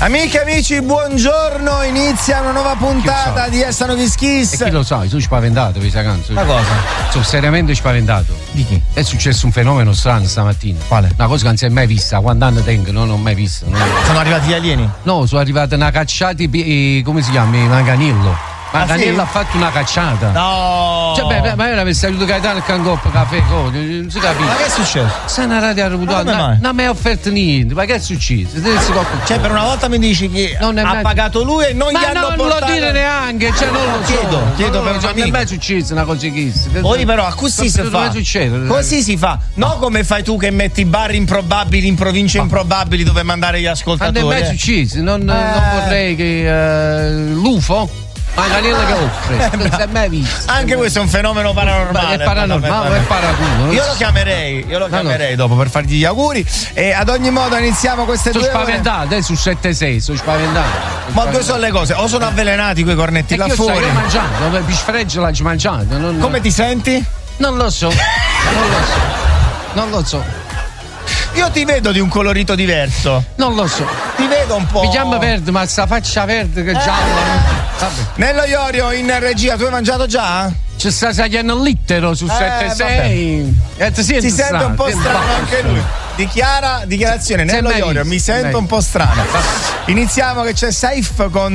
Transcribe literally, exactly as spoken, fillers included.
Amiche e amici, buongiorno, inizia una nuova puntata di Essano Kiss. E chi lo sa, tu spaventato per questa canzone. Ma cosa? Sono seriamente spaventato. Di chi? È successo un fenomeno strano stamattina. Quale? Una cosa che non si è mai vista, quando anni tengo, non ho mai visto. Non ho... Sono arrivati gli alieni? No, sono arrivate una cacciata, i- come si chiama? Il Manganello. Manganello sì? ha fatto una cacciata. No! Cioè, beh, ma era per saluto Gaetano il Cangop, caffè, co, non si capisce. Ma che è successo? Sai una radio a Ma come mai? non mi ha offerto niente, ma che è successo? Cioè, per una volta mi dici che Non è ha mai- pagato lui e non ma gli hanno non portato. lo dire neanche, cioè non lo so. Chiedo, chiedo per un non è amico. mai successo una cosa chissà. Poi però così si fa. Succede? Così si fa. No, come fai tu che metti bar improbabili in province improbabili dove mandare gli Non è ascoltatori. mai eh? successo, non, non Eh. vorrei che uh, l'UFO Manganello che offre, non si è mai visto. Anche questo è un fenomeno paranormale. È paranormale, è paraculo. Io lo chiamerei, io lo No, no. chiamerei dopo per fargli gli auguri. E ad ogni modo iniziamo queste Sono due ore. spaventato, eh, su sette sei, sono spaventato. Ma due sono le cose, o sono avvelenati quei cornetti E là io sai, fuori. io ho mangiato, per sfregio l'ho mangiato. Non, Come ti senti? non lo so, non lo so, non lo so, Io ti vedo di un colorito diverso. non lo so. Ti vedo un po'. Mi chiama verde, ma sta faccia verde che gialla. Vabbè. Nello Iorio in regia, tu hai mangiato già? C'è sta sagliando littero su Eh, sette sei. Eh, ti senti Si sente strano, un po' senti strano strano. anche lui. Dichiara, dichiarazione, Si è Nello mai Iorio, visto, mi si è sento mai un po' strano. Iniziamo che c'è Saif con